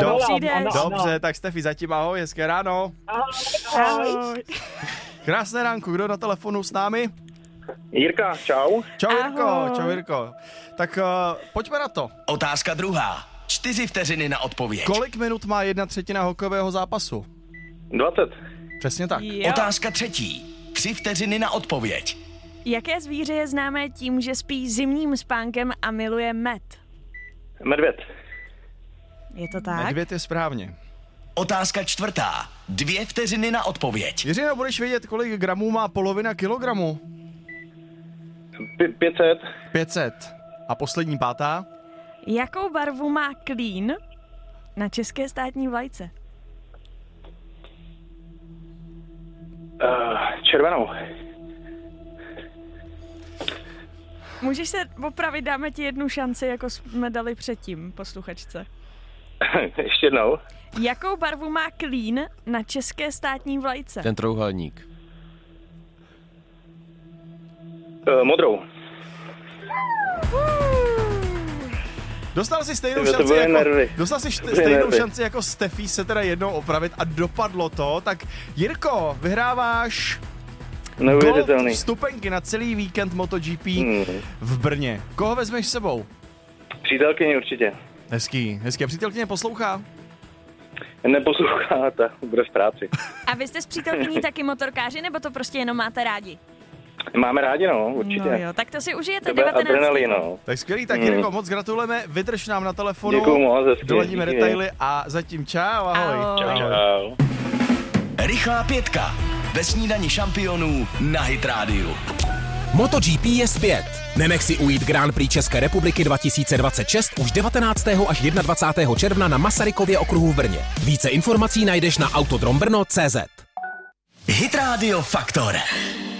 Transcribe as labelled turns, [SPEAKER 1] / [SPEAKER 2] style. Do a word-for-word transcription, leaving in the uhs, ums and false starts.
[SPEAKER 1] Do,
[SPEAKER 2] přijdeš.
[SPEAKER 1] Dobře, tak Stefi, zatím ahoj, hezké ráno.
[SPEAKER 2] Ahoj.
[SPEAKER 1] Krásné ránku, kdo na telefonu s námi?
[SPEAKER 3] Jirka, čau.
[SPEAKER 1] Čau Jirko,
[SPEAKER 2] Ahoj.
[SPEAKER 1] čau Jirko. Tak uh, pojďme na to.
[SPEAKER 4] Otázka druhá. Čtyři vteřiny na odpověď.
[SPEAKER 1] Kolik minut má jedna třetina hokejového zápasu?
[SPEAKER 3] dvacet.
[SPEAKER 1] Přesně tak.
[SPEAKER 2] Jo.
[SPEAKER 4] Otázka třetí. Tři vteřiny na odpověď.
[SPEAKER 2] Jaké zvíře je známé tím, že spí zimním spánkem a miluje med?
[SPEAKER 3] Medvěd.
[SPEAKER 2] Je to tak?
[SPEAKER 1] Medvěd je správně.
[SPEAKER 4] Otázka čtvrtá. Dvě vteřiny na odpověď.
[SPEAKER 1] Jiřino, budeš vědět, kolik gramů má polovina kilogramu?
[SPEAKER 3] P- pět set.
[SPEAKER 1] pět set. A poslední pátá?
[SPEAKER 2] Jakou barvu má klín na české státní vlajce?
[SPEAKER 3] Uh, červenou.
[SPEAKER 2] Můžeš se opravit, dáme ti jednu šanci, jako jsme dali předtím posluchačce.
[SPEAKER 3] Ještě jednou.
[SPEAKER 2] Jakou barvu má klín na české státní vlajce?
[SPEAKER 5] Ten trouhelník.
[SPEAKER 3] Uh, modrou.
[SPEAKER 1] Dostal si stejnou
[SPEAKER 3] To
[SPEAKER 1] šanci
[SPEAKER 3] byly
[SPEAKER 1] jako,
[SPEAKER 3] nervy.
[SPEAKER 1] dostal si št-
[SPEAKER 3] byly
[SPEAKER 1] stejnou
[SPEAKER 3] nervy.
[SPEAKER 1] šanci jako Stefí se teda jednou opravit a dopadlo to. Tak Jirko, vyhráváš
[SPEAKER 3] Neuvěřitelný.
[SPEAKER 1] gold vstupenky na celý víkend MotoGP
[SPEAKER 3] Hmm.
[SPEAKER 1] v Brně. Koho vezmeš s sebou?
[SPEAKER 3] Přítelkyně určitě.
[SPEAKER 1] Hezký, hezký. A přítelkyně poslouchá?
[SPEAKER 3] Neposlouchá, ta bude v práci.
[SPEAKER 2] A vy jste s přítelkyní taky motorkáři, nebo to prostě jenom máte rádi?
[SPEAKER 3] Máme rádi, no, určitě.
[SPEAKER 2] No jo, tak to si užijete
[SPEAKER 3] Tebe
[SPEAKER 2] devatenáctého
[SPEAKER 3] adrenalin, no.
[SPEAKER 1] Tak skvělý, tak
[SPEAKER 3] Hmm.
[SPEAKER 1] Jirko, moc gratulujeme, vydrž nám na telefonu,
[SPEAKER 3] Děkuju moc, hezky.
[SPEAKER 1] doladíme
[SPEAKER 3] Díky.
[SPEAKER 1] detaily a zatím čau, ahoj.
[SPEAKER 2] Ahoj.
[SPEAKER 3] Čau.
[SPEAKER 4] Rychlá pětka. Ve snídani šampionů na Hit Radio.
[SPEAKER 6] MotoGP je zpět. Nenech si ujít Grand Prix České republiky dva tisíce dvacet šest už devatenáctého až dvacátého prvního června na Masarykově okruhu v Brně. Více informací najdeš na autodrom brno tečka cé zet.
[SPEAKER 4] Hit Radio Faktor.